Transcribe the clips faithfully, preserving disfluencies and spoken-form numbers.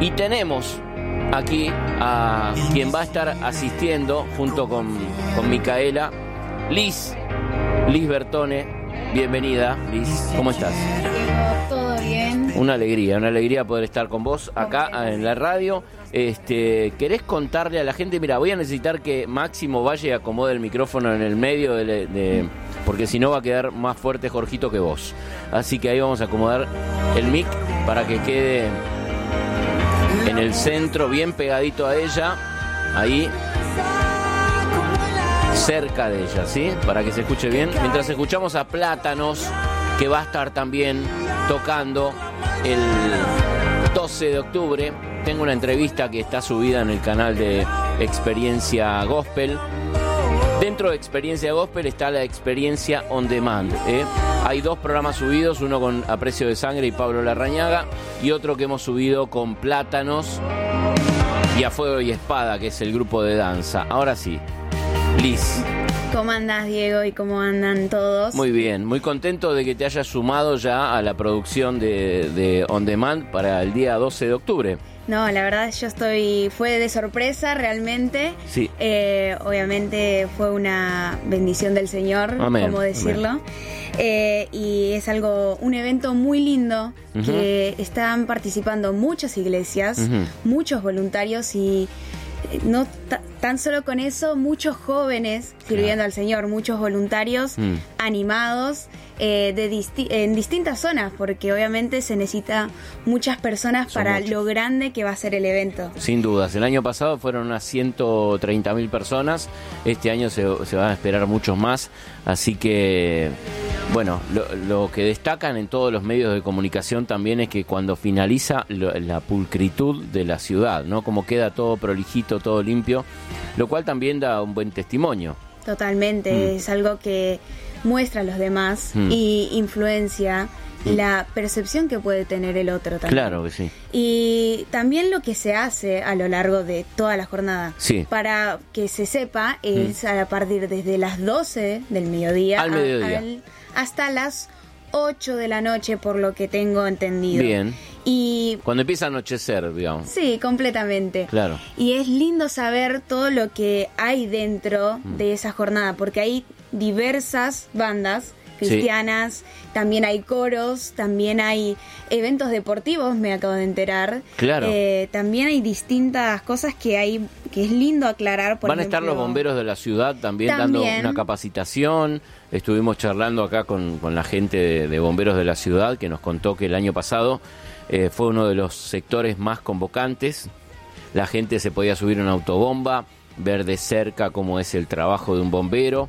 Y tenemos aquí a quien va a estar asistiendo junto con, con Micaela, Liz, Liz Bertone. Bienvenida, Liz. ¿Cómo estás? Todo bien. Una alegría, una alegría poder estar con vos acá en la radio. Este, ¿querés contarle a la gente? Mira, voy a necesitar que Máximo vaya y acomode el micrófono en el medio, de, de, porque si no va a quedar más fuerte Jorgito que vos. Así que ahí vamos a acomodar el mic para que quede en el centro, bien pegadito a ella, ahí, cerca de ella, ¿sí? Para que se escuche bien. Mientras escuchamos a Plátanos, que va a estar también tocando el doce de octubre. Tengo una entrevista que está subida en el canal de Experiencia Gospel. Dentro de Experiencia Gospel está la Experiencia On Demand, ¿eh? Hay dos programas subidos, uno con Aprecio de Sangre y Pablo Larrañaga, y otro que hemos subido con Plátanos y A Fuego y Espada, que es el grupo de danza. Ahora sí, Liz. ¿Cómo andás, Diego? ¿Y cómo andan todos? Muy bien, muy contento de que te hayas sumado ya a la producción de, de On Demand para el día doce de octubre. No, la verdad yo estoy, fue de sorpresa realmente. Sí. Eh, obviamente fue una bendición del Señor, Amén, como decirlo. Eh, y es algo, un evento muy lindo, uh-huh, que están participando muchas iglesias, uh-huh, muchos voluntarios y no t- tan solo con eso, muchos jóvenes sirviendo, claro, al Señor, muchos voluntarios mm. animados eh, de disti- en distintas zonas, porque obviamente se necesita muchas personas Son para muchos. Lo grande que va a ser el evento. Sin dudas, el año pasado fueron unas ciento treinta mil personas, este año se, se van a esperar muchos más, así que bueno, lo, lo que destacan en todos los medios de comunicación también es que cuando finaliza lo, la pulcritud de la ciudad, ¿no? Como queda todo prolijito, todo limpio, lo cual también da un buen testimonio. Totalmente, mm. es algo que muestra a los demás mm. y influencia mm. la percepción que puede tener el otro también. Claro que sí. Y también lo que se hace a lo largo de toda la jornada. Sí. Para que se sepa, es mm. a partir desde las doce del mediodía, al mediodía. A, al, hasta las ocho de la noche, por lo que tengo entendido. Bien. Y cuando empieza a anochecer, digamos. Sí, completamente. Claro. Y es lindo saber todo lo que hay dentro mm. de esa jornada, porque hay diversas bandas cristianas, sí, también hay coros, también hay eventos deportivos, me acabo de enterar. Claro. Eh, también hay distintas cosas que hay que es lindo aclarar. Por Van ejemplo, a estar los bomberos de la ciudad también, también dando una capacitación. Estuvimos charlando acá con, con la gente de, de bomberos de la ciudad, que nos contó que el año pasado eh, fue uno de los sectores más convocantes. La gente se podía subir a una autobomba, ver de cerca cómo es el trabajo de un bombero.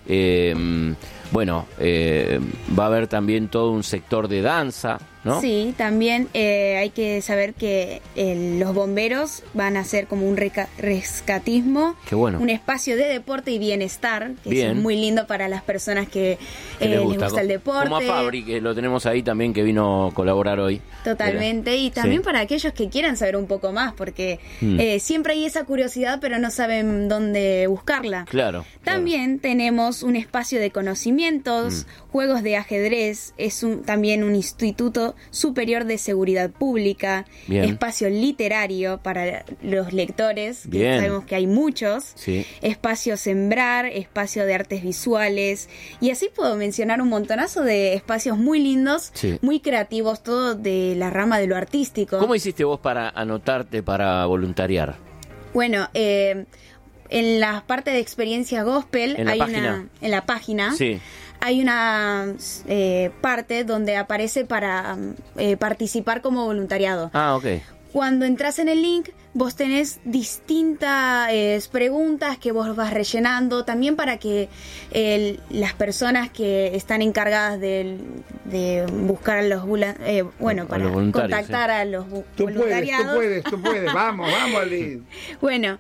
Eh, bueno, eh, va a haber también todo un sector de danza, ¿no? Sí, también eh, hay que saber que eh, los bomberos van a hacer como un reca- rescatismo, Qué bueno. un espacio de deporte y bienestar, que Bien. es muy lindo para las personas que ¿Qué eh, les, gusta? les gusta el deporte. Como a Fabri, que lo tenemos ahí también, que vino a colaborar hoy. Totalmente, Era. y también sí. para aquellos que quieran saber un poco más, porque mm. eh, siempre hay esa curiosidad, pero no saben dónde buscarla. Claro. También claro. tenemos un espacio de conocimientos, mm. juegos de ajedrez, es un, también un instituto superior de seguridad pública, Bien. espacio literario para los lectores, que Bien. sabemos que hay muchos, sí. espacio Sembrar, espacio de artes visuales, y así puedo mencionar un montonazo de espacios muy lindos, sí. muy creativos, todo de la rama de lo artístico. ¿Cómo hiciste vos para anotarte para voluntariar? Bueno, eh, en la parte de Experiencia Gospel, ¿En la hay página? una en la página Sí. hay una eh, parte donde aparece para eh, participar como voluntariado. Ah, ok. Cuando entras en el link, vos tenés distintas eh, preguntas que vos vas rellenando, también para que eh, las personas que están encargadas de, de buscar a los eh, bueno, a para los contactar ¿eh? a los tú voluntariados. puedes, tú puedes, tú puedes, vamos, vamos, Liz. Bueno,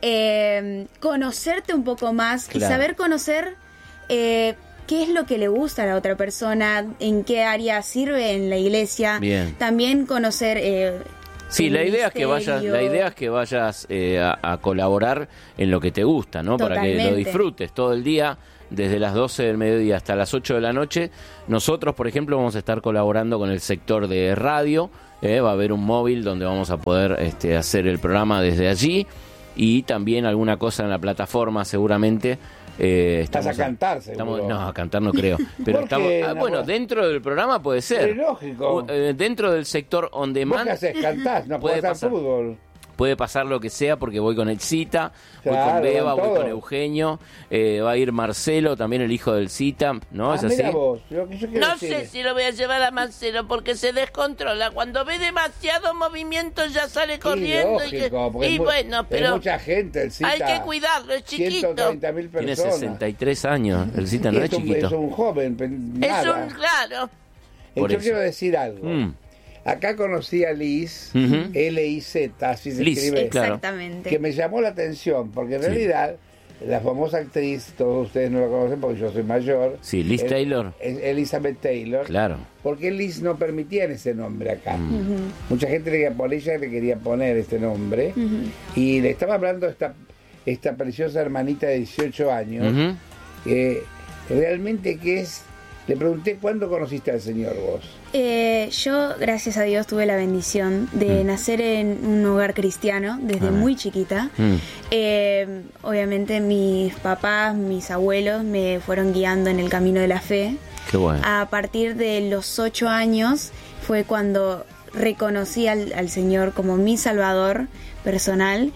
eh, conocerte un poco más claro. y saber conocer eh, qué es lo que le gusta a la otra persona, en qué área sirve en la iglesia. Bien. También conocer eh, Sí, la idea es que vayas, la idea es que vayas eh, a, a colaborar en lo que te gusta, ¿no? Totalmente. Para que lo disfrutes todo el día, desde las doce del mediodía hasta las ocho de la noche. Nosotros, por ejemplo, vamos a estar colaborando con el sector de radio Eh, va a haber un móvil donde vamos a poder este, hacer el programa desde allí y también alguna cosa en la plataforma seguramente. Eh, Estás a cantar, estamos, seguro. No, a cantar no creo. Pero ¿Por estamos, qué, ah, no, bueno, vos? dentro del programa puede ser. Es lógico. U- eh, dentro del sector on ¿Vos demand qué haces? ¿Cantás? No Puede podés pasar. hacer fútbol. puede pasar lo que sea porque voy con el Cita, voy Claro, con Beba, van voy con todos. Eugenio, eh, va a ir Marcelo, también el hijo del Cita, ¿no? Ah, ¿Es así? mira vos, lo que yo quiero No decir sé es- si lo voy a llevar a Marcelo porque se descontrola. Cuando ve demasiado movimiento ya sale corriendo. y que- lógico, porque y es mu- bueno, es pero mucha gente, el Cita. hay que cuidarlo, es ciento chiquito. treinta mil Tiene personas. sesenta y tres años, el Cita Y no es un, chiquito. es un joven, pe- Es nada. un claro. Por Yo eso. quiero decir algo. Mm. Acá conocí a Liz, Ujú. L I Z, así se Liz, escribe, claro. Exactamente. que me llamó la atención, porque en Sí. realidad la famosa actriz, todos ustedes no la conocen porque yo soy mayor. Sí, Liz es- Taylor. es Elizabeth Taylor. Claro. Porque Liz no permitían ese nombre acá. Mm. Mucha gente le quería poner, ella le quería poner este nombre. Ujú. Y le estaba hablando a esta, esta preciosa hermanita de dieciocho años. Ujú. eh, realmente que es... Le pregunté, ¿cuándo conociste al Señor vos? Eh, yo, gracias a Dios, tuve la bendición de Mm. nacer en un hogar cristiano desde Amén. muy chiquita. Mm. Eh, obviamente mis papás, mis abuelos me fueron guiando en el camino de la fe. Qué bueno. A partir de los ocho años fue cuando reconocí al, al Señor como mi Salvador personal.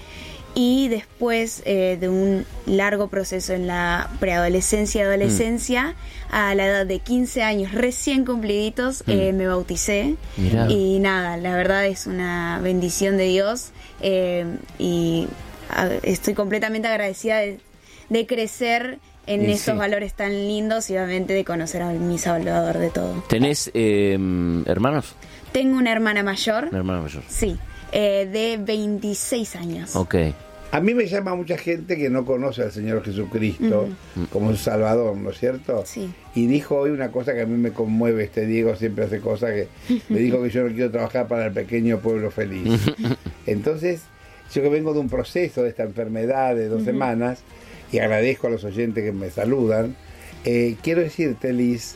Y después eh, de un largo proceso en la preadolescencia y adolescencia, a la edad de quince años recién cumpliditos, Mm. eh, me bauticé. Mirá. Y nada, la verdad es una bendición de Dios eh, y a- estoy completamente agradecida de, de crecer en Y esos sí. valores tan lindos y obviamente de conocer a mi Salvador de todo. ¿Tenés eh, hermanos? Tengo una hermana mayor, Un hermano mayor. sí, eh, de veintiséis años. Ok. A mí me llama mucha gente que no conoce al Señor Jesucristo como su Salvador, ¿no es cierto? Sí. Y dijo hoy una cosa que a mí me conmueve, este Diego siempre hace cosas que me dijo que yo no quiero trabajar para el pequeño pueblo feliz. Entonces, yo que vengo de un proceso de esta enfermedad de dos semanas, y agradezco a los oyentes que me saludan, eh, quiero decirte, Liz,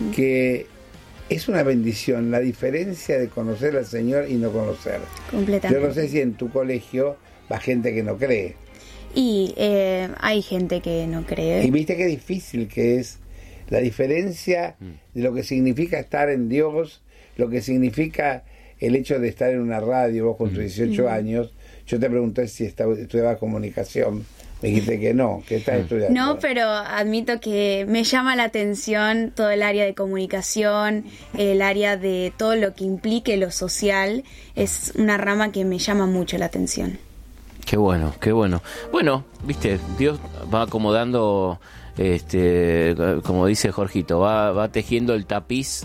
que es una bendición la diferencia de conocer al Señor y no conocer. Completamente. Yo no sé si en tu colegio va gente que no cree. Y eh, hay gente que no cree. Y viste qué difícil que es la diferencia de lo que significa estar en Dios, lo que significa el hecho de estar en una radio, vos con tus dieciocho años. Yo te pregunté si estaba, estudiaba comunicación, me dijiste que no, que estás estudiando. No, pero admito que me llama la atención todo el área de comunicación, el área de todo lo que implique lo social. Es una rama que me llama mucho la atención. Qué bueno, qué bueno. Bueno, viste, Dios va acomodando, este, como dice Jorgito, va, va tejiendo el tapiz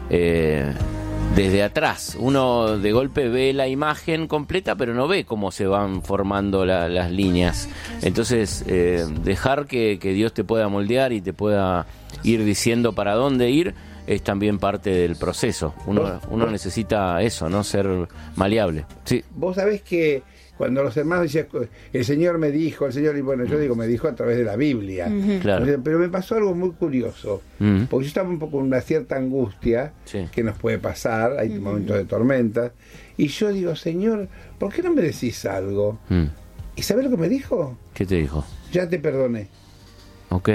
eh, desde atrás. Uno de golpe ve la imagen completa, pero no ve cómo se van formando la- las líneas. Entonces, eh, dejar que, que Dios te pueda moldear y te pueda ir diciendo para dónde ir es también parte del proceso. Uno, uno necesita eso, ¿no? Ser maleable. Sí. Vos sabés que cuando los hermanos decían, el Señor me dijo, el Señor, y bueno, yo digo, me dijo a través de la Biblia. Claro. Pero me pasó algo muy curioso, Mm. porque yo estaba un poco con una cierta angustia, Sí. que nos puede pasar, hay momentos de tormenta, y yo digo, Señor, ¿por qué no me decís algo? Mm. ¿Y sabés lo que me dijo? ¿Qué te dijo? Ya te perdoné. Ok.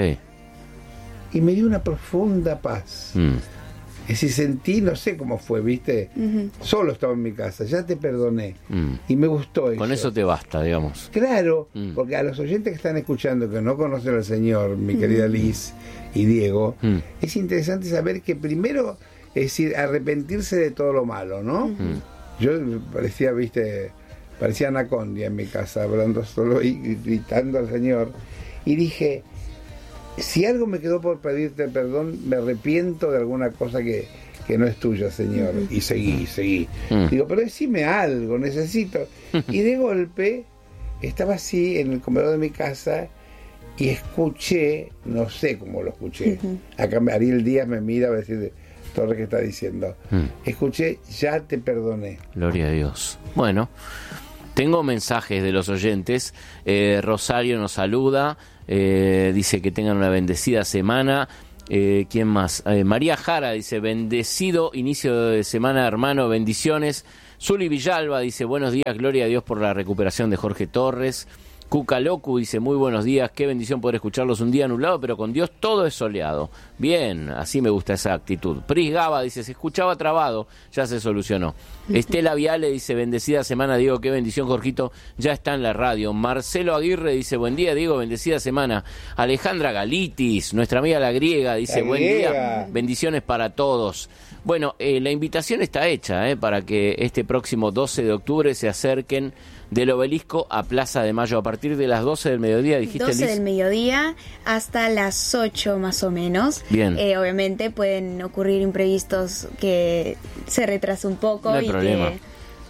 Y me dio una profunda paz. Mm. Es decir, sentí, no sé cómo fue, ¿viste? Solo estaba en mi casa, ya te perdoné. Mm. Y me gustó eso. Con eso te basta, digamos. Claro, Mm. porque a los oyentes que están escuchando, que no conocen al Señor, mi querida Liz y Diego, Mm. es interesante saber que primero, es decir, arrepentirse de todo lo malo, ¿no? Mm. Yo parecía, viste, parecía Anacondia en mi casa, hablando solo y gritando al Señor. Y dije, si algo me quedó por pedirte perdón, me arrepiento de alguna cosa que, que no es tuya, Señor. Y seguí, seguí. Mm. Digo, pero decime algo, necesito. Y de golpe, estaba así en el comedor de mi casa y escuché, no sé cómo lo escuché. Acá Ariel Díaz me mira a decir, Torres, ¿qué está diciendo? Mm. Escuché, ya te perdoné. Gloria a Dios. Bueno, tengo mensajes de los oyentes. Eh, Rosario nos saluda, eh, dice que tengan una bendecida semana. Eh, ¿Quién más? Eh, María Jara dice, bendecido inicio de semana, hermano, bendiciones. Zuli Villalba dice, buenos días, gloria a Dios por la recuperación de Jorge Torres. Cuca Locu dice, muy buenos días, qué bendición poder escucharlos un día nublado, pero con Dios todo es soleado. Bien, así me gusta esa actitud. Pris Gaba dice, se escuchaba trabado, ya se solucionó. Estela Viale dice, bendecida semana, Diego, qué bendición, Jorgito, ya está en la radio. Marcelo Aguirre dice, buen día, Diego, bendecida semana. Alejandra Galitis, nuestra amiga la griega, dice, la buen griega. día, bendiciones para todos. Bueno, eh, la invitación está hecha eh, para que este próximo doce de octubre se acerquen del Obelisco a Plaza de Mayo a partir de las doce del mediodía, dijiste, doce Liz. del mediodía hasta las ocho más o menos. Bien. Eh, obviamente pueden ocurrir imprevistos que se retrase un poco No hay y problema. que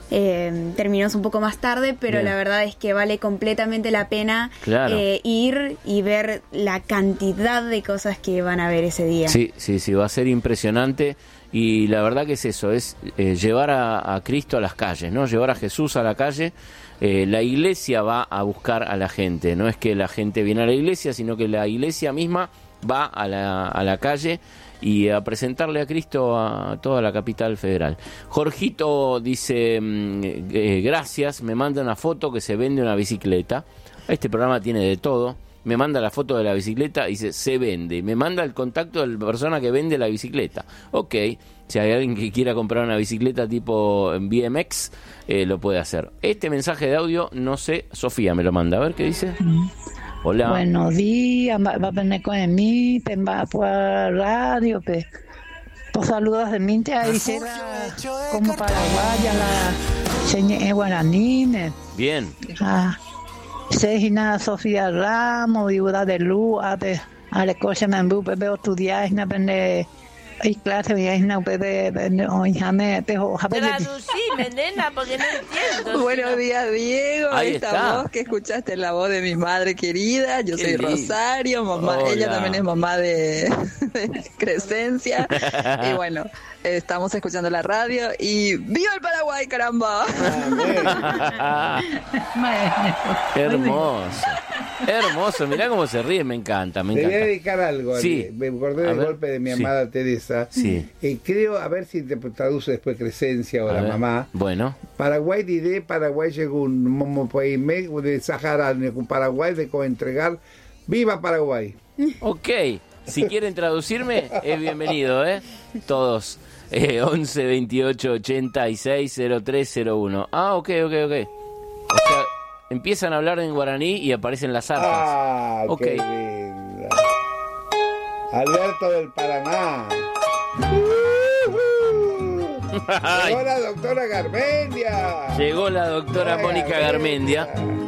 eh, terminamos un poco más tarde, pero Bien. la verdad es que vale completamente la pena Claro. eh, ir y ver la cantidad de cosas que van a ver ese día. Sí, sí, sí, va a ser impresionante y la verdad que es eso, es eh, llevar a, a Cristo a las calles, ¿no? Llevar a Jesús a la calle. Eh, la iglesia va a buscar a la gente, no es que la gente viene a la iglesia, sino que la iglesia misma va a la, a la calle y a presentarle a Cristo a toda la capital federal. Jorgito dice, eh, gracias, me manda una foto que se vende una bicicleta. Este programa tiene de todo. Me manda la foto de la bicicleta y dice, se vende. Me manda el contacto de la persona que vende la bicicleta. Ok, si hay alguien que quiera comprar una bicicleta tipo B M X, eh, lo puede hacer. Este mensaje de audio, no sé, Sofía me lo manda. A ver qué dice. Hola. Buenos días, va va a venir con mí, va por radio, pe. Pues saludos de mí, te dice como paraguaya, la señora guaranine. Bien. Ah. Sejina Sofía Ramos, viuda de Luz, a la cosa me embupe, veo estudiar, na pende, hay clase, y na pende, hoy jame, pero Traducime, nena, porque no entiendo. Buenos días, Diego. Ahí Esta está. voz que escuchaste es la voz de mi madre querida. Yo Qué soy lindo. Rosario, mamá. Hola. Ella también es mamá de, de Crescencia. Y bueno, estamos escuchando la radio y ¡viva el Paraguay, caramba! Hermoso. Hermoso, mirá cómo se ríe, me encanta, me Te voy a encanta. dedicar algo. Sí. Ali. Me acordé A del ver. golpe de mi Sí. amada Teresa. Sí. Eh, creo, a ver si te traduce después Crescencia o A la ver. mamá. Bueno. Paraguay diré, Paraguay llegó un momo país de Sahara, un Paraguay de co entregar. ¡Viva Paraguay! Ok, si quieren traducirme, es bienvenido, ¿eh? Todos. Eh, once, veintiocho, ochenta y seis, cero tres cero uno. Ah, ok, ok, ok. O sea, empiezan a hablar en guaraní y aparecen las arpas. ¡Ah, Ok. qué linda! Alberto del Paraná. Llegó la doctora Garmendia. Llegó la doctora Ay, Mónica Garmendia.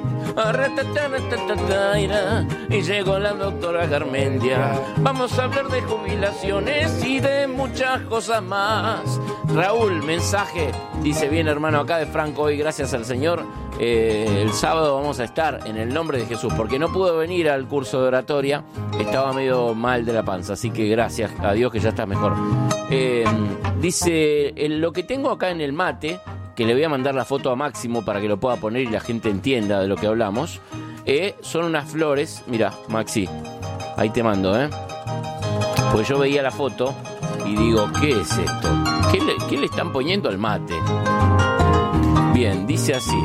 Y llegó la doctora Garmendia. Vamos a hablar de jubilaciones y de muchas cosas más. Raúl, mensaje. Dice, bien hermano, acá de Franco hoy, gracias al Señor. Eh, el sábado vamos a estar en el nombre de Jesús, porque no pudo venir al curso de oratoria. Estaba medio mal de la panza, así que gracias a Dios que ya está mejor. Eh, dice, el- lo que tengo acá en el mate, que le voy a mandar la foto a Máximo para que lo pueda poner y la gente entienda de lo que hablamos, eh, son unas flores. Mira, Maxi, ahí te mando, ¿eh? Pues yo veía la foto y digo, ¿qué es esto? ¿Qué le, qué le están poniendo al mate? Bien, dice así.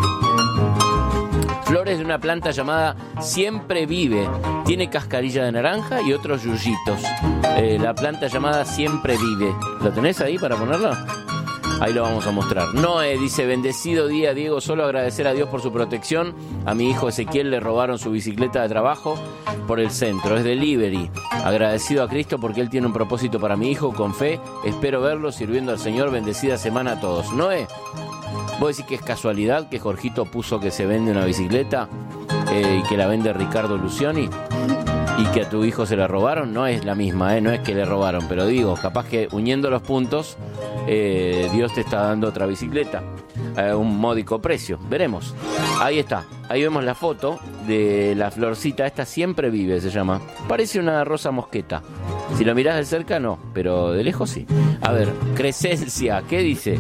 Flores de una planta llamada Siempre Vive. Tiene cascarilla de naranja y otros yuyitos. Eh, la planta llamada Siempre Vive. ¿Lo tenés ahí para ponerla? Ahí lo vamos a mostrar. Noé dice, bendecido día, Diego, solo agradecer a Dios por su protección. A mi hijo Ezequiel le robaron su bicicleta de trabajo por el centro, es delivery. Agradecido a Cristo porque Él tiene un propósito para mi hijo, con fe. Espero verlo sirviendo al Señor. Bendecida semana a todos. Noé, ¿vos decís que es casualidad que Jorgito puso que se vende una bicicleta eh, y que la vende Ricardo Lucioni? Y que a tu hijo se la robaron, no es la misma, ¿eh? No es que le robaron, pero digo, capaz que uniendo los puntos, eh, Dios te está dando otra bicicleta, a eh, un módico precio, veremos. Ahí está, ahí vemos la foto de la florcita, esta Siempre Vive se llama, parece una rosa mosqueta, si lo mirás de cerca no, pero de lejos sí. A ver, Crescencia, ¿qué dice?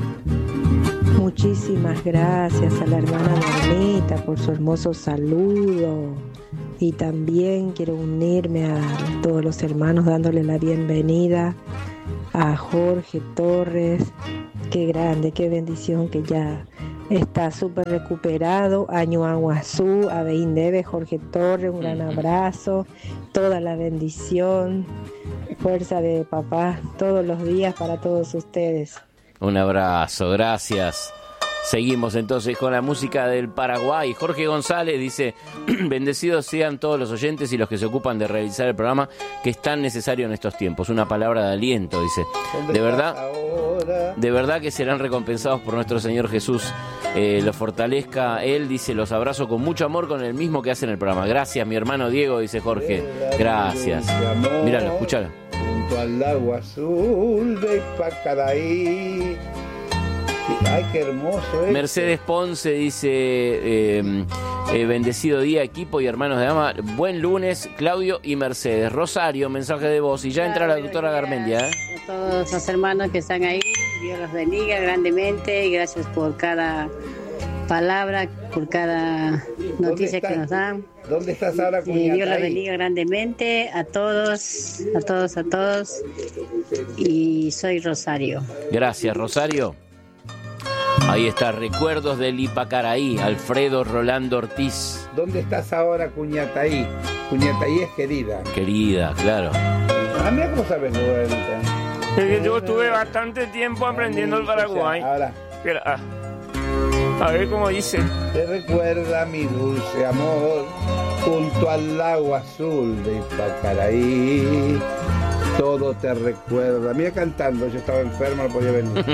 Muchísimas gracias a la hermana Bernita por su hermoso saludo. Y también quiero unirme a todos los hermanos dándole la bienvenida a Jorge Torres. Qué grande, qué bendición que ya está súper recuperado. A Ñuan Guazú, a Beindebe, Jorge Torres, un gran abrazo, toda la bendición, fuerza de papá todos los días para todos ustedes. Un abrazo, gracias. Seguimos entonces con la música del Paraguay. Jorge González dice, bendecidos sean todos los oyentes y los que se ocupan de realizar el programa, que es tan necesario en estos tiempos. Una palabra de aliento, dice. De verdad, de verdad que serán recompensados por nuestro Señor Jesús. Eh, los fortalezca Él, dice, los abrazo con mucho amor, con el mismo que hacen el programa. Gracias, mi hermano Diego, dice Jorge. Gracias. Míralo, escúchalo. Junto al lago azul de Pacaraí. Ay, qué hermoso es. Mercedes Ponce dice, eh, eh, bendecido día, equipo y hermanos de ama. Buen lunes, Claudio y Mercedes. Rosario, mensaje de voz. Y ya entra la doctora Garmendia. ¿eh? A todos los hermanos que están ahí, Dios los bendiga grandemente y gracias por cada palabra, por cada noticia que nos dan. ¿Dónde estás ahora, eh, Dios los bendiga grandemente a todos, a todos, a todos. Y soy Rosario. Gracias, Rosario. Ahí está, recuerdos del Ipacaraí, Alfredo Rolando Ortiz. ¿Dónde estás ahora, Cuñataí? Cuñataí es querida. Querida, claro. A mí, ¿cómo sabes, Guadalupe? Es que yo estuve bastante tiempo aprendiendo el Paraguay. Ahora. Espera, a ver cómo dice. Te recuerda mi dulce amor, junto al lago azul de Ipacaraí. Todo te recuerda. Mira cantando, yo estaba enfermo, no podía venir.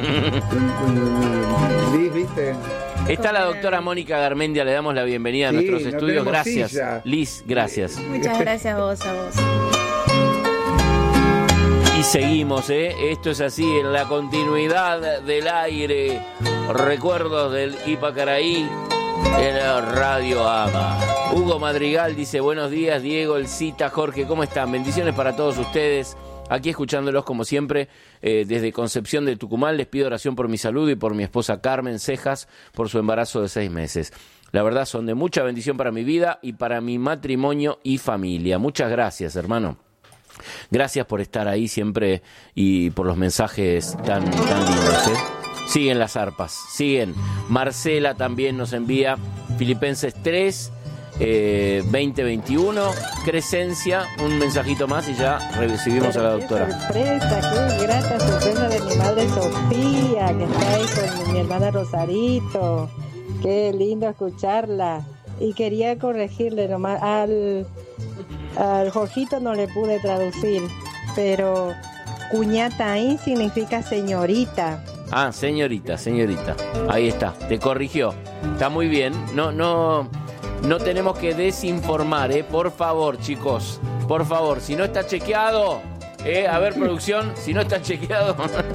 Liz, ¿viste? Está la doctora Mónica Garmendia, le damos la bienvenida a Sí, nuestros no estudios. tenemos Gracias. silla. Liz, gracias. Muchas gracias a vos, a vos. Y seguimos, ¿eh? Esto es así, en la continuidad del aire. Recuerdos del Ipacaraí en la Radio Ama. Hugo Madrigal dice, buenos días, Diego, Elcita, Jorge, ¿cómo están? Bendiciones para todos ustedes. Aquí escuchándolos como siempre, eh, desde Concepción de Tucumán. Les pido oración por mi salud y por mi esposa Carmen Cejas, por su embarazo de seis meses. La verdad son de mucha bendición para mi vida y para mi matrimonio y familia. Muchas gracias, hermano. Gracias por estar ahí siempre y por los mensajes tan, tan lindos, ¿eh? Siguen las arpas, siguen. Marcela también nos envía Filipenses tres, eh, veinte veintiuno. Crescencia, un mensajito más y ya recibimos a la doctora. Qué sorpresa, qué grata sorpresa de mi madre Sofía, que está ahí con mi hermana Rosarito. Qué lindo escucharla. Y quería corregirle nomás, al, al Jorgito no le pude traducir, pero Cuñataí significa señorita. Ah, señorita, señorita. Ahí está, te corrigió. Está muy bien. No, no, no tenemos que desinformar, ¿eh? Por favor, chicos. Por favor, si no está chequeado, ¿eh? A ver, producción, si no está chequeado.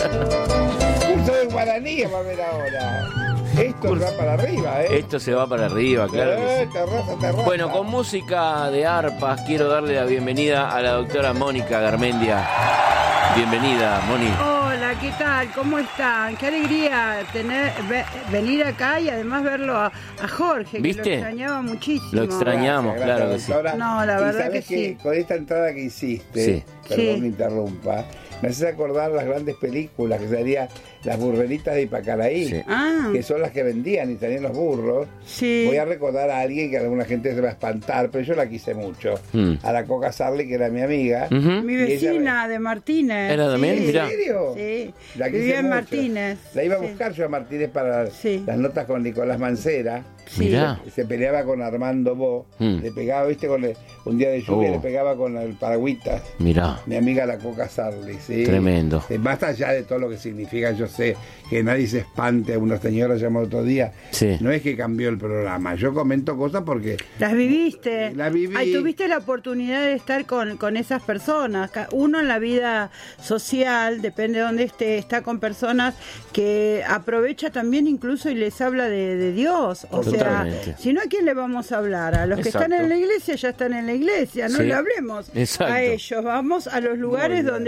Curso de guaraní va a ver ahora. Esto Curso. va para arriba, ¿eh? Esto se va para arriba, claro. Eh, que sí. terraza, terraza. Bueno, con música de arpas, quiero darle la bienvenida a la doctora Mónica Garmendia. Bienvenida, Moni. Hola, ¿qué tal? ¿Cómo están? Qué alegría tener ve, venir acá y además verlo a, a Jorge, ¿viste? Que lo extrañaba muchísimo. Lo extrañamos, gracias, claro gracias, que sí. No, la verdad ¿sabes que que sí. Con esta entrada que hiciste, Sí. perdón Sí. me interrumpa, me haces acordar las grandes películas que salían las burreritas de Ipacaraí, Sí. Ah, que son las que vendían y salían los burros. sí. Voy a recordar a alguien que alguna gente se va a espantar, pero yo la quise mucho. Mm. A la Coca Sarli, que era mi amiga. Ujú. Mi Y ella vecina de Martínez. ¿Era también? ¿En Mirá. serio? Sí. La quise Vivía en mucho. Martínez. La iba a Sí. buscar yo a Martínez para Sí. las notas con Nicolás Mancera. Sí. Mirá. Se peleaba con Armando Bo, Mm. le pegaba, viste, con el- un día de lluvia Oh. le pegaba con el paragüitas. Mirá. Mi amiga la Coca Sarli, sí. Tremendo. Eh, Más allá de todo lo que significa, yo sé que nadie se espante, una señora llamó otro día. Sí. No es que cambió el programa, yo comento cosas porque Las viviste. La viví. Ay, tuviste la oportunidad de estar con, con esas personas. Ca- Uno en la vida social, depende de dónde esté, está con personas que aprovecha también incluso y les habla de, de Dios. O Totalmente. sea, si no, ¿a quién le vamos a hablar? A los que Exacto. están en la iglesia ya están en la iglesia, no Sí. le hablemos Exacto. a ellos. Vamos a los lugares donde hay que buscar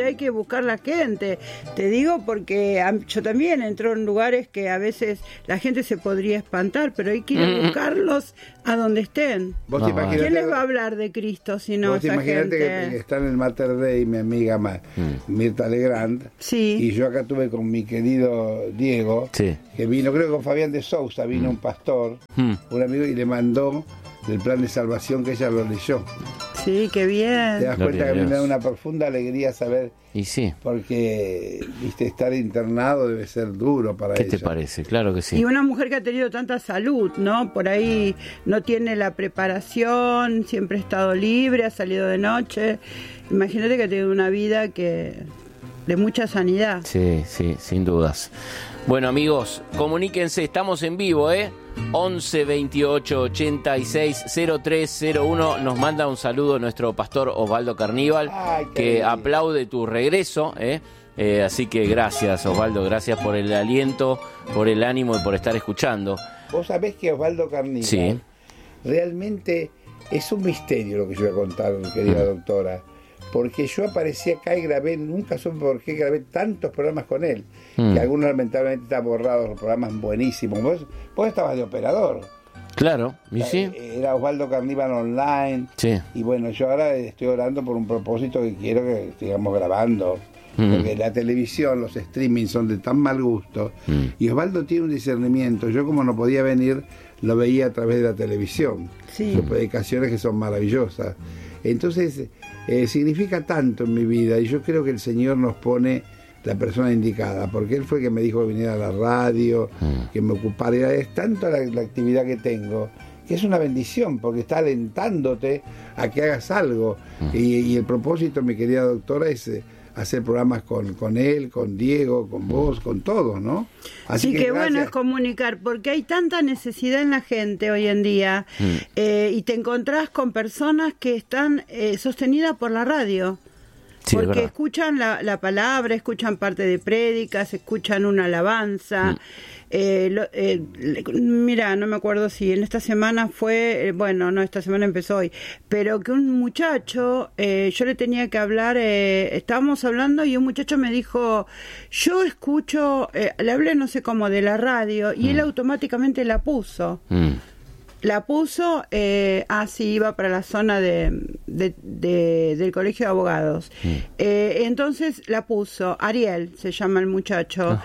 buscar la gente. Te digo porque a, yo también entro en lugares que a veces la gente se podría espantar, pero hay que ir a buscarlos a donde estén. ¿Vos no, ¿quién les va a hablar de Cristo si no esa gente? Que, que está en el Mater Dei mi amiga Ma, mm. Mirta Legrand, sí. Y yo acá tuve con mi querido Diego, sí. que vino, creo que con Fabián de Sousa, vino mm. un pastor, mm. un amigo, y le mandó del plan de salvación que ella lo leyó. Sí, qué bien. Te das cuenta que a mí me da una profunda alegría saber. Y sí. Porque, viste, estar internado debe ser duro para ella. ¿Qué te parece? Claro que sí. Y una mujer que ha tenido tanta salud, ¿no? Por ahí no tiene la preparación, siempre ha estado libre, ha salido de noche. Imagínate que tiene una vida que de mucha sanidad. Sí, sí, sin dudas. Bueno, amigos, comuníquense, estamos en vivo, ¿eh? once veintiocho ochenta y seis cero tres cero uno. Nos manda un saludo nuestro pastor Osvaldo Carníbal, Ay, que bien. aplaude tu regreso, ¿eh? Eh, así que gracias, Osvaldo, gracias por el aliento, por el ánimo y por estar escuchando. Vos sabés que Osvaldo Carníbal sí. realmente es un misterio lo que yo voy a contar, querida mm. doctora. Porque yo aparecí acá y grabé, nunca supe por qué grabé tantos programas con él, mm. que algunos lamentablemente están borrados, los programas buenísimos. Vos, vos estabas de operador. Claro, ¿y sí? Era Osvaldo Carníbal Online. Sí. Y bueno, yo ahora estoy orando por un propósito que quiero que sigamos grabando. Mm. Porque la televisión, los streamings son de tan mal gusto. Mm. Y Osvaldo tiene un discernimiento. Yo como no podía venir, lo veía a través de la televisión. Sí. Sus predicaciones que son maravillosas. Entonces, eh, significa tanto en mi vida y yo creo que el Señor nos pone la persona indicada, porque Él fue el que me dijo que viniera a la radio, mm. que me ocupara. Es tanto la, la actividad que tengo, que es una bendición, porque está alentándote a que hagas algo. Mm. Y, y el propósito, mi querida doctora, es eh, hacer programas con, con él, con Diego, con vos, con todos, ¿no? Así sí, que, que bueno es comunicar, porque hay tanta necesidad en la gente hoy en día, mm. eh, y te encontrás con personas que están eh, sostenidas por la radio. Sí, porque escuchan la, la palabra, escuchan parte de prédicas, escuchan una alabanza. Mm. Eh, lo, eh, mira, no me acuerdo si en esta semana fue, eh, bueno, no, esta semana empezó hoy, pero que un muchacho, eh, yo le tenía que hablar, eh, estábamos hablando y un muchacho me dijo, yo escucho, eh, le hablé no sé cómo de la radio y mm. él automáticamente la puso. Mm. La puso, eh, ah, sí, iba para la zona de, de, de del colegio de abogados. Mm. Eh, entonces la puso, Ariel se llama el muchacho,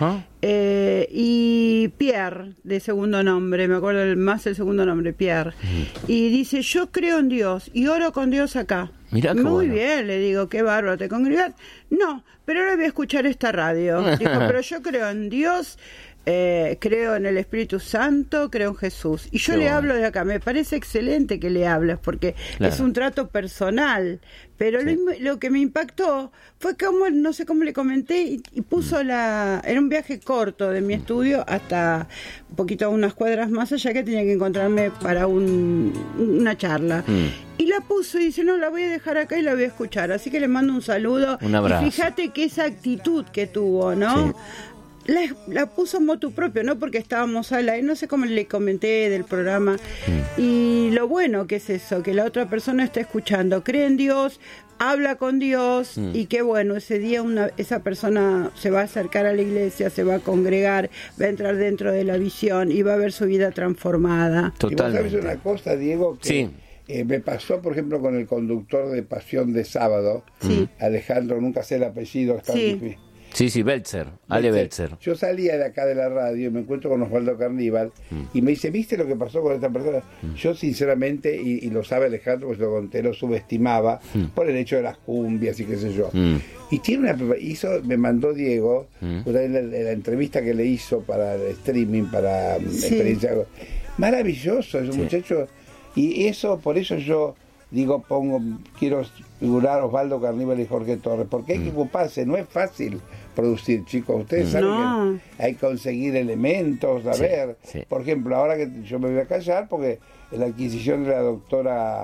eh, y Pierre, de segundo nombre, me acuerdo el, más el segundo nombre, Pierre. Mm. Y dice, yo creo en Dios y oro con Dios acá. Mirá, muy bueno. bien, le digo, qué bárbaro, ¿te congregas? No, pero ahora voy a escuchar esta radio. Dijo, pero yo creo en Dios. Eh, creo en el Espíritu Santo, creo en Jesús. Y yo Qué le bueno. hablo de acá. Me parece excelente que le hables porque claro. es un trato personal. Pero sí. lo, lo que me impactó fue como, no sé cómo le comenté, y, y puso mm. la... Era un viaje corto de mi estudio hasta un poquito, unas cuadras más allá, que tenía que encontrarme para un, una charla. Mm. Y la puso y dice, no, la voy a dejar acá y la voy a escuchar. Así que le mando un saludo. Un abrazo. Y fíjate que esa actitud que tuvo, ¿no? Sí. La, la puso motu propio, no porque estábamos al aire, no sé cómo le comenté del programa. Mm. Y lo bueno que es eso, que la otra persona está escuchando, cree en Dios, habla con Dios, mm. y que bueno, ese día una, esa persona se va a acercar a la iglesia, se va a congregar, va a entrar dentro de la visión y va a ver su vida transformada. Totalmente. ¿Y vos sabés una cosa, Diego? Que sí. Eh, me pasó, por ejemplo, con el conductor de Pasión de Sábado, sí. Alejandro, nunca sé el apellido, está sí. difícil. Sí, sí, Belzer, Ale Belzer. Yo salía de acá de la radio y me encuentro con Osvaldo Carníbal mm. y me dice, ¿viste lo que pasó con esta persona? Mm. Yo sinceramente, y, y lo sabe Alejandro, pues lo conté, lo subestimaba mm. por el hecho de las cumbias y qué sé yo. Mm. Y tiene una, hizo, me mandó Diego, mm. pues, la, la entrevista que le hizo para el streaming, para sí. experiencia. Maravilloso, es un sí. muchacho. Y eso, por eso yo digo, pongo, quiero figurar Osvaldo Carníbal y Jorge Torres, porque hay que ocuparse, no es fácil producir, chicos. Ustedes saben no. que hay que conseguir elementos, a sí, ver. Sí. Por ejemplo, ahora que yo me voy a callar, porque la adquisición de la doctora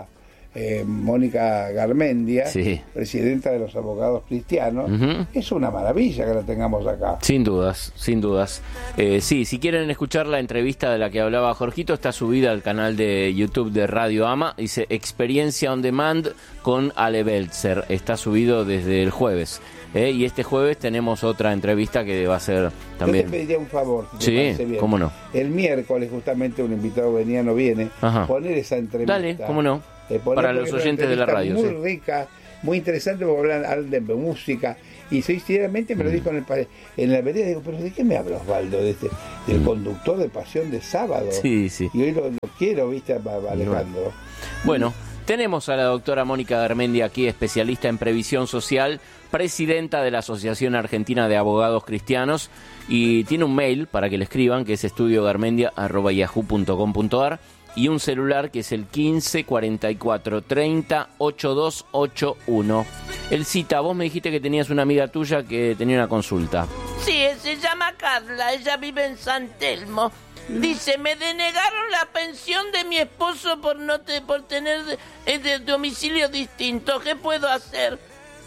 eh, Mónica Garmendia, sí. presidenta de los abogados cristianos. Uh-huh. Es una maravilla que la tengamos acá. Sin dudas, sin dudas. Eh, sí, si quieren escuchar la entrevista de la que hablaba Jorgito, está subida al canal de YouTube de Radio Ama. Dice Experiencia on Demand con Ale Belzer. Está subido desde el jueves. Eh, y este jueves tenemos otra entrevista que va a ser también... Yo te pediría un favor, si sí, te parece bien. Cómo no. El miércoles justamente un invitado venía, no viene, Ajá. poner esa entrevista. Dale, cómo no. Eh, Para los oyentes de la radio. Muy sí. rica, muy interesante, porque hablan, hablan de música. Y sinceramente me lo dijo en, el, en la vereda, digo, pero ¿de qué me habla Osvaldo? De este, del mm. conductor de Pasión de Sábado. Sí, sí. Y hoy lo, lo quiero, viste, a, a Alejandro. Bueno. Tenemos a la doctora Mónica Garmendia aquí, especialista en previsión social, presidenta de la Asociación Argentina de Abogados Cristianos, y tiene un mail para que le escriban, que es estudiogarmendia arroba yahoo punto com punto ar, y un celular que es el quince cuarenta y cuatro treinta ochenta y dos ochenta y uno. Elcita, vos me dijiste que tenías una amiga tuya que tenía una consulta. Sí, se llama Carla, ella vive en San Telmo. Dice, me denegaron la pensión de mi esposo por no te, por tener de, de domicilio distinto. ¿Qué puedo hacer?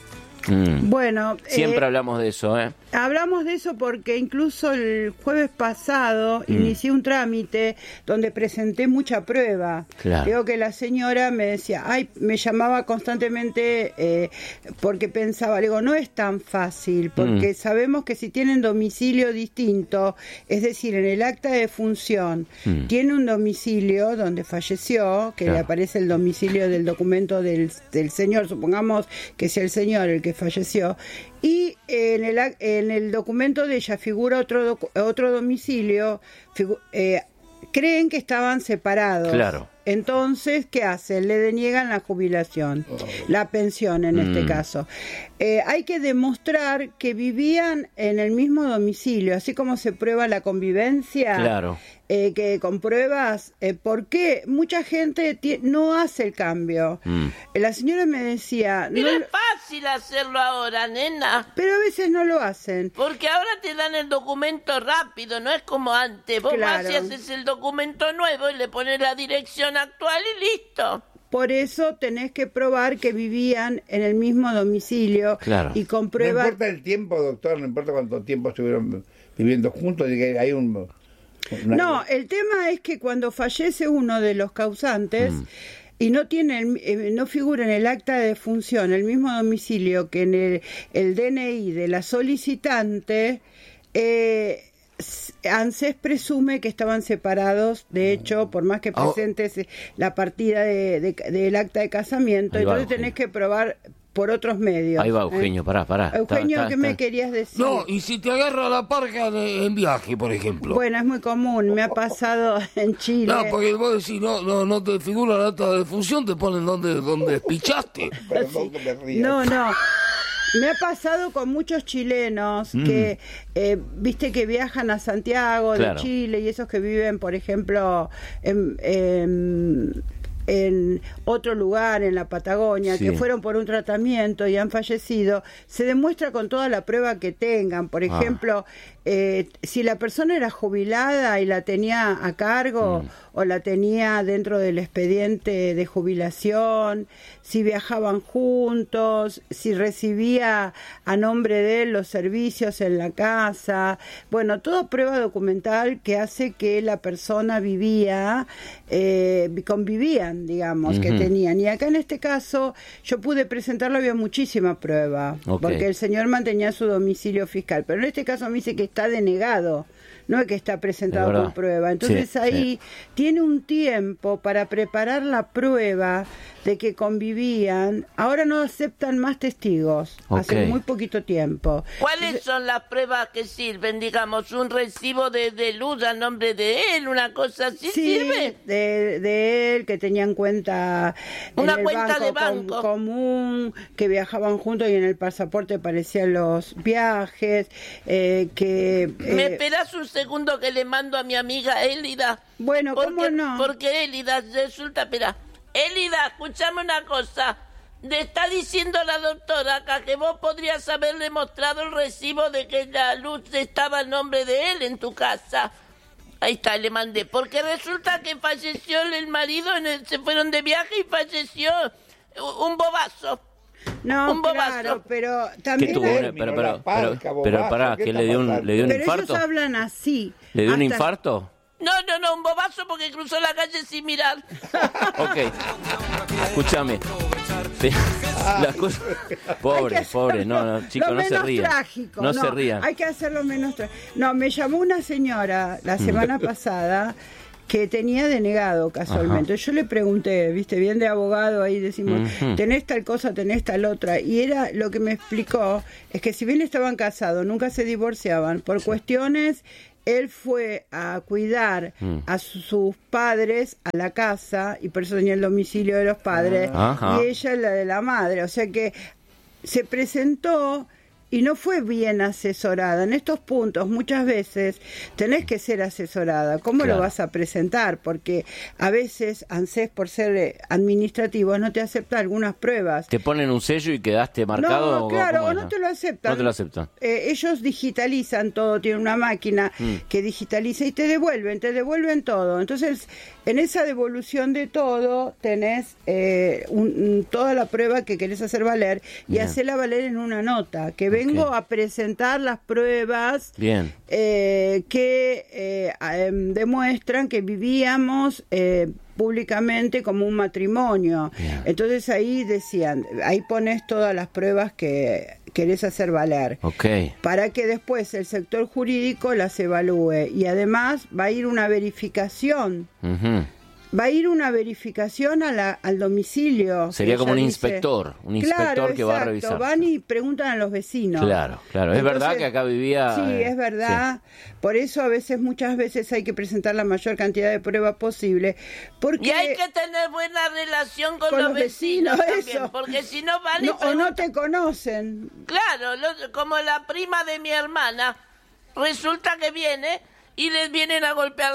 Mm. Bueno, siempre eh, hablamos de eso, ¿eh? Hablamos de eso porque incluso el jueves pasado mm. inicié un trámite donde presenté mucha prueba. Claro. Digo que la señora me decía, ay, me llamaba constantemente eh, porque pensaba, digo, no es tan fácil, porque mm. sabemos que si tienen domicilio distinto, es decir, en el acta de función, mm. tiene un domicilio donde falleció, que claro. le aparece el domicilio del documento del, del señor, supongamos que sea el señor el que falleció, y en el, en el documento de ella figura otro, otro domicilio, figu, eh, creen que estaban separados. Claro. Entonces, ¿qué hacen? Le deniegan la jubilación, oh. la pensión en mm. este caso. Eh, hay que demostrar que vivían en el mismo domicilio, así como se prueba la convivencia. Claro. Eh, que con pruebas, eh, ¿por qué? Mucha gente no hace el cambio. Mm. La señora me decía... Pero no, es fácil hacerlo ahora, nena. Pero a veces no lo hacen. Porque ahora te dan el documento rápido, no es como antes. Vos claro. vas y haces el documento nuevo y le pones la dirección actual y listo. Por eso tenés que probar que vivían en el mismo domicilio claro. y con pruebas... No importa el tiempo, doctor, no importa cuánto tiempo estuvieron viviendo juntos, hay un... Una... No, el tema es que cuando fallece uno de los causantes mm. y no tiene el, eh, no figura en el acta de defunción el mismo domicilio que en el, el D N I de la solicitante, eh, ANSES presume que estaban separados, de hecho, por más que presentes oh. la partida de, de, del acta de casamiento, Ahí entonces va, tenés que probar por otros medios. Ahí va, Eugenio, ¿eh? pará, pará. Eugenio, está, está, ¿qué está. me querías decir? No, y si te agarra la parca de, en viaje, por ejemplo. Bueno, es muy común, me ha pasado en Chile. No, porque vos decís, no, no, no te figura la acta de función, te ponen donde, donde pichaste. Sí. No, no. Me ha pasado con muchos chilenos mm. que, eh, viste, que viajan a Santiago claro. de Chile y esos que viven, por ejemplo, en... en en otro lugar, en la Patagonia, sí. que fueron por un tratamiento y han fallecido, se demuestra con toda la prueba que tengan. Por ejemplo, ah. eh, si la persona era jubilada y la tenía a cargo mm. o la tenía dentro del expediente de jubilación, si viajaban juntos, si recibía a nombre de él los servicios en la casa, bueno, toda prueba documental que hace que la persona vivía, eh, convivían, digamos, uh-huh. que tenían. Y acá en este caso, yo pude presentarlo, había muchísima prueba, okay. porque el señor mantenía su domicilio fiscal, pero en este caso me dice que está denegado, no es que está presentado con prueba. Entonces sí, ahí sí. tiene un tiempo para preparar la prueba de que convivían. Ahora no aceptan más testigos, okay. hace muy poquito tiempo. ¿Cuáles Entonces, son las pruebas que sirven? Digamos, un recibo de, de luz a nombre de él, una cosa así, sí, ¿sirve? De, de él, que tenían cuenta una en el cuenta banco de banco com, común, que viajaban juntos y en el pasaporte aparecían los viajes, eh, que... Eh, ¿Me esperas un segundo que le mando a mi amiga Élida? Bueno, porque, ¿cómo no? Porque Élida resulta, espera, Élida, escúchame una cosa. Le está diciendo la doctora acá que vos podrías haberle mostrado el recibo de que la luz estaba a nombre de él en tu casa. Ahí está, le mandé. Porque resulta que falleció el marido, en el, se fueron de viaje y falleció un bobazo. No, un bobazo. claro, pero también... ¿Qué tuvo? hay- Pero, pero, pero, Palca, pero, bobazo, pero pará, ¿qué ¿qué está le dio un, pasando? le dio un pero infarto? ellos hablan así. ¿Le dio un hasta- infarto? No, no, no, un bobazo porque cruzó la calle sin mirar. Ok. Escúchame. La cosa... Pobre, Hay que pobre, hacerlo no, no, chicos, lo no se menos rían. trágico, No se rían. Hay que hacerlo menos trágico. No, me llamó una señora la semana pasada que tenía denegado casualmente. Yo le pregunté, viste, bien de abogado, ahí decimos, Ujú. tenés tal cosa, tenés tal otra. Y era lo que me explicó, es que si bien estaban casados, nunca se divorciaban, por cuestiones... Él fue a cuidar Mm. a su- sus padres a la casa y por eso tenía el domicilio de los padres Ajá. y ella la de la madre. O sea que se presentó y no fue bien asesorada. En estos puntos muchas veces tenés que ser asesorada. ¿Cómo Claro. lo vas a presentar? Porque a veces ANSES, por ser eh, administrativo, no te acepta algunas pruebas. ¿Te ponen un sello y quedaste marcado? No, o claro, cómo o es? no te lo aceptan. No te lo aceptan. Eh, ellos digitalizan todo, tienen una máquina Mm. que digitaliza y te devuelven, te devuelven todo. Entonces, en esa devolución de todo tenés eh, un- un- toda la prueba que querés hacer valer y Bien. hacerla valer en una nota, que vengo Ok. a presentar las pruebas Bien. eh, que eh, em, demuestran que vivíamos eh, públicamente como un matrimonio. Bien. Entonces ahí decían, ahí pones todas las pruebas que querés hacer valer, Ok. para que después el sector jurídico las evalúe y además va a ir una verificación. Ujú. Va a ir una verificación a la, al domicilio. Sería que como ella un dice. inspector, un inspector Claro, que va a exacto. revisar. Van y preguntan a los vecinos. Claro, claro. Es Entonces, verdad que acá vivía... Sí, eh, es verdad. Por eso a veces, muchas veces hay que presentar la mayor cantidad de pruebas posible. Porque Y hay que tener buena relación con, con los los vecinos, vecinos, también, eso. porque si no van y no, o preguntan- no te conocen. Claro, lo- como la prima de mi hermana, resulta que viene y les vienen a golpear la...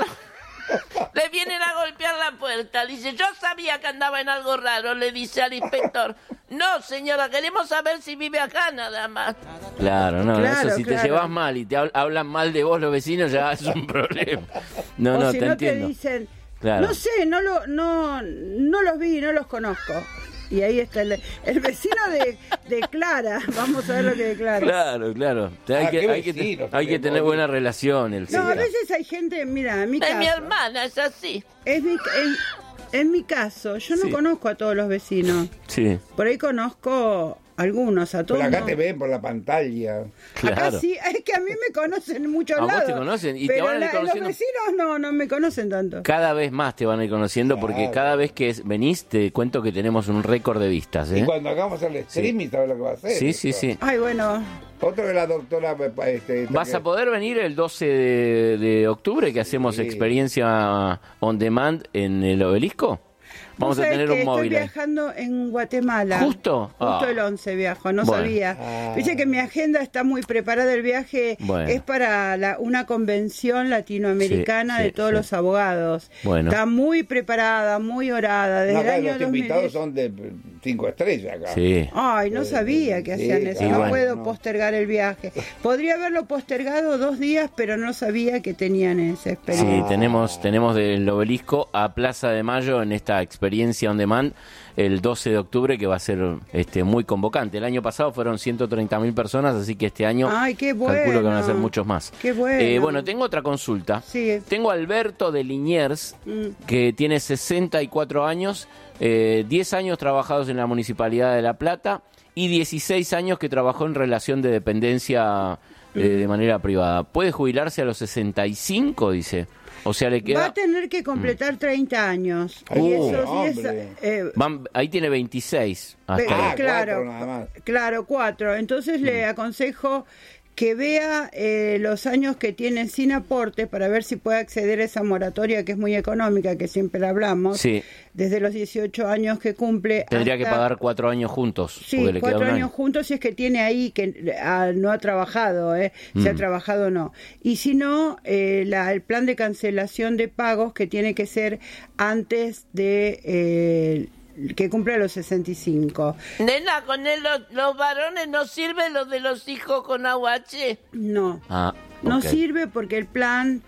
Le vienen a golpear la puerta. Dice, yo sabía que andaba en algo raro, le dice al inspector. No, señora, queremos saber si vive acá nada más. Claro, no, Claro, eso si claro. te llevas mal y te hab- hablan mal de vos los vecinos ya es un problema. No, o no, si te no entiendo. te dicen, Claro. no sé, no, lo, no, no los vi, no los conozco. Y ahí está el, el vecino de, de Clara. Vamos a ver lo que declara. Claro, claro. Te- hay Ah, que, qué hay que, te- vecinos, hay que qué tener bonito. buena relación. El No, a señor. veces hay gente, mira, en mi De caso. mi hermana, es así. Es mi, en, en mi caso, yo no Sí. conozco a todos los vecinos. Sí, Por ahí conozco algunos, a todos. Pero acá no. te ven por la pantalla. claro. Acá sí, es que a mí me conocen en muchos ¿A vos lados. te conocen? Y te pero van a ir la- conociendo. los vecinos no, no me conocen tanto. Cada vez más te van a ir conociendo porque Claro. cada vez que es- venís te cuento que tenemos un récord de vistas. ¿eh? Y cuando hagamos el streaming, ¿sabes lo que va a hacer? Sí, sí, Esto. sí. Ay, bueno, Otro de la doctora... Este, esta ¿Vas que- a poder venir el doce de, de octubre que hacemos Sí. experiencia on demand en el Obelisco? Vamos vos a sabés tener que un móvil estoy ahí. viajando en Guatemala. ¿Justo? Justo Ah. el once viajo, no Bueno. sabía. Ah. Dice que mi agenda está muy preparada, el viaje Bueno. es para la, una convención latinoamericana Sí, sí, de todos sí. los abogados. Bueno. Está muy preparada, muy orada. Desde No, el acá año los dos mil diez. invitados son de cinco estrellas acá. Sí. Ay, no sabía que Sí, hacían eso. claro, No bueno. puedo no. postergar el viaje. Podría haberlo postergado dos días, pero no sabía que tenían esa experiencia. Sí, tenemos, tenemos del Obelisco a Plaza de Mayo en esta experiencia on demand el doce de octubre que va a ser este muy convocante. El año pasado fueron ciento treinta mil personas, así que este año Ay, qué calculo que van a ser bueno. muchos más. Qué bueno. Eh, bueno, tengo otra consulta. Sí. Tengo a Alberto de Liniers, Mm. que tiene sesenta y cuatro años, eh, diez años trabajados en la Municipalidad de La Plata y dieciséis años que trabajó en relación de dependencia eh, de manera privada. ¿Puede jubilarse a los sesenta y cinco, dice? O sea, le Va queda... a tener que completar treinta años. Ay, y Uh, eso sí es, hombre. eh, Van- ahí tiene veintiséis. hasta Ve- Ah, ahí. claro, cuatro nada más. claro, cuatro. Entonces le Mm. aconsejo que vea eh, los años que tiene sin aportes para ver si puede acceder a esa moratoria que es muy económica, que siempre hablamos, Sí. desde los dieciocho años que cumple. Tendría que hasta- pagar cuatro años juntos. Sí, porque le queda cuatro un años año. juntos si es que tiene ahí, que ah, no ha trabajado, ¿eh? Si ha Mm. trabajado o no. Y si no, eh, la, el plan de cancelación de pagos que tiene que ser antes de... eh, que cumpla los sesenta y cinco. Nena, con él los, los varones no sirven los de los hijos con aguache. No. Ah, No ok. sirve porque el plan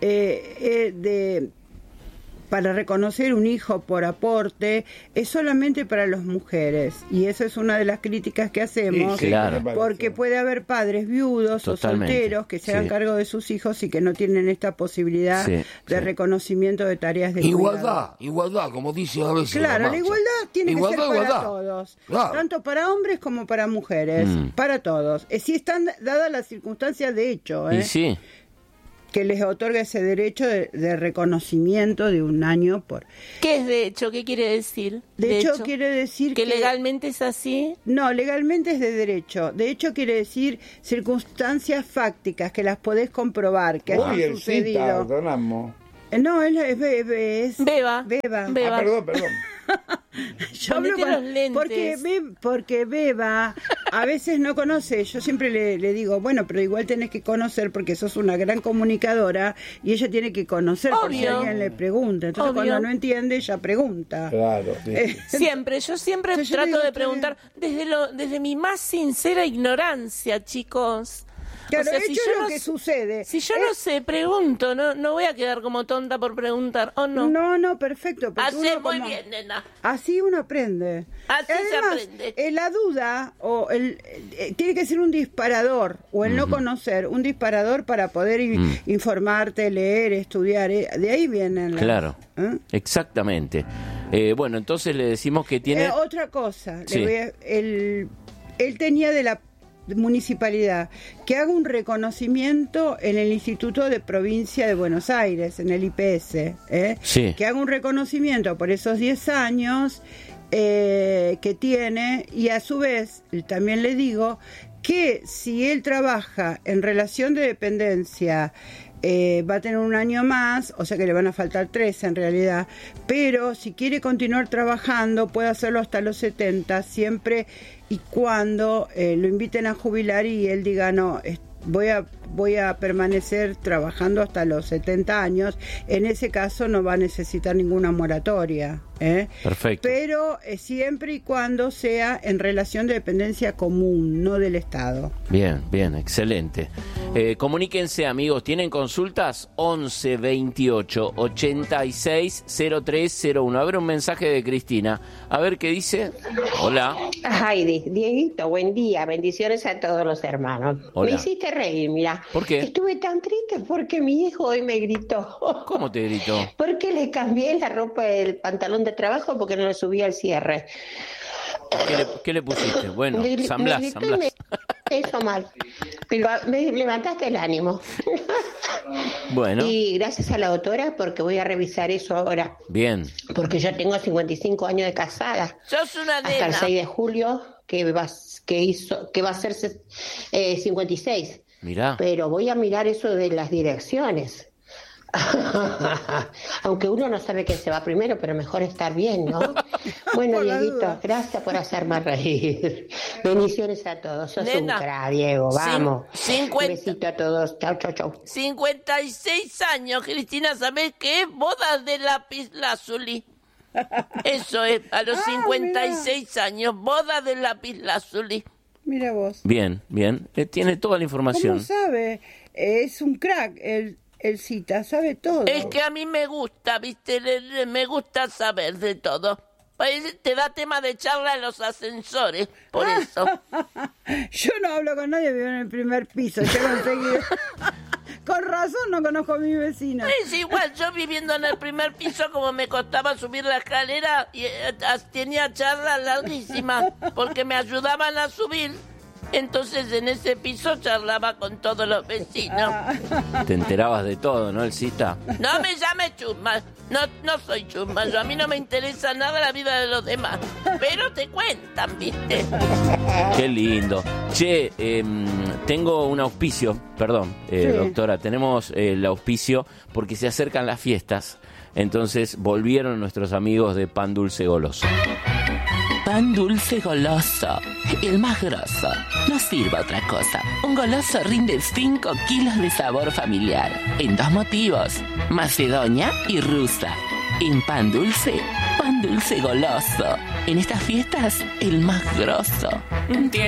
eh, eh, de para reconocer un hijo por aporte es solamente para las mujeres, y esa es una de las críticas que hacemos, sí, claro. porque puede haber padres viudos Totalmente. o solteros que se hagan sí. cargo de sus hijos y que no tienen esta posibilidad sí, de sí. reconocimiento de tareas de igualdad, cuidado. Igualdad, como dice a veces. Claro, la, la igualdad tiene igualdad, que ser para igualdad. todos, claro. tanto para hombres como para mujeres, mm. para todos. Eh, si están dadas las circunstancias de hecho, ¿eh? Y sí. que les otorga ese derecho de, de reconocimiento de un año por... ¿Qué es de hecho? ¿Qué quiere decir? De, de hecho, hecho quiere decir ¿Que que... legalmente es así? No, legalmente es de derecho. De hecho quiere decir circunstancias fácticas que las podés comprobar, que Uy, han sucedido. Cita, no, es, es, es Beba. Beba. Beba. Ah, perdón, perdón. Yo hablo con, los lentes. porque, Be, porque Beba a veces no conoce. Yo siempre le, le digo, bueno, pero igual tenés que conocer porque sos una gran comunicadora y ella tiene que conocer por si alguien le pregunta. Entonces Obvio. cuando no entiende, ella pregunta. Claro, sí. Eh, siempre, yo siempre Entonces, yo trato digo, de preguntar desde, lo, desde mi más sincera ignorancia, chicos. Claro, o sea, hecho si yo lo no, que sucede. Si yo es... no sé, pregunto, no no voy a quedar como tonta por preguntar, ¿o no? No, no, perfecto. Hace muy como... bien, nena. Así uno aprende. Así Además, se aprende. Eh, la duda, o el, eh, tiene que ser un disparador, o el uh-huh. no conocer, un disparador para poder uh-huh. informarte, leer, estudiar. Eh, de ahí vienen las... Claro, ¿eh? Exactamente. Eh, bueno, entonces le decimos que tiene... Eh, otra cosa, sí. le voy a, él, él tenía de la municipalidad que haga un reconocimiento en el Instituto de Provincia de Buenos Aires, en el I P S, ¿eh? Sí. Que haga un reconocimiento por esos diez años eh, que tiene, y a su vez también le digo que si él trabaja en relación de dependencia Eh, va a tener un año más, o sea que le van a faltar tres en realidad, pero si quiere continuar trabajando puede hacerlo hasta los setenta, siempre y cuando eh, lo inviten a jubilar y él diga no, voy a voy a permanecer trabajando hasta los setenta años. En ese caso no va a necesitar ninguna moratoria, ¿eh? Perfecto. Pero eh, siempre y cuando sea en relación de dependencia común, no del Estado. Bien, bien, excelente. Eh, comuníquense, amigos, ¿tienen consultas? once veintiocho ochenta y seis cero tres cero uno. A ver un mensaje de Cristina. A ver qué dice. Hola. Heidi, Dieguito, buen día. Bendiciones a todos los hermanos. Hola. Me hiciste reír, mira. ¿Por qué? Estuve tan triste porque mi hijo hoy me gritó. ¿Cómo te gritó? Porque le cambié la ropa del pantalón de trabajo porque no le subía el cierre. ¿Qué le, qué le pusiste? Bueno, me, San Blas, me San Blas. Me hizo mal. Pero me levantaste el ánimo. Bueno. Y gracias a la doctora porque voy a revisar eso ahora. Bien. Porque yo tengo cincuenta y cinco años de casada. Sos una nena. Hasta el seis de julio que va, que hizo, que va a ser eh, cincuenta y seis. Mirá. Pero voy a mirar eso de las direcciones. Aunque uno no sabe quién se va primero, pero mejor estar bien, ¿no? Bueno, Dieguito, gracias por hacerme reír. Bendiciones a todos. Sos Nena, un cra, Diego. Vamos. cincuenta Un besito a todos. Chau, chau, chau. cincuenta y seis años, Cristina, ¿sabés qué es? Bodas de lapislázuli. Eso es, a los ah, cincuenta y seis mira. años, bodas de lapislázuli. Mira vos. Bien, bien. Eh, tiene toda la información. ¿Cómo sabe? Es un crack, el, el Cita, sabe todo. Es que a mí me gusta, viste, le, le, me gusta saber de todo. Te da tema de charla en los ascensores, por eso. Yo no hablo con nadie, vivo en el primer piso, llego enseguida. Con razón no conozco a mi vecina. Es igual, yo viviendo en el primer piso, como me costaba subir la escalera, y, eh, tenía charlas larguísimas, porque me ayudaban a subir. Entonces en ese piso charlaba con todos los vecinos. Te enterabas de todo, ¿no, el Cita? No me llame chusma, no, no soy chusma, yo, a mí no me interesa nada la vida de los demás, pero te cuentan, ¿viste? Qué lindo. Che, eh, tengo un auspicio, perdón, eh, Sí. doctora, tenemos eh, el auspicio porque se acercan las fiestas, entonces volvieron nuestros amigos de Pan Dulce Goloso. Pan dulce goloso, el más grosso. No sirva otra cosa. Un goloso rinde cinco kilos de sabor familiar. En dos motivos, macedonia y rusa. En pan dulce, pan dulce goloso. En estas fiestas, el más grosso.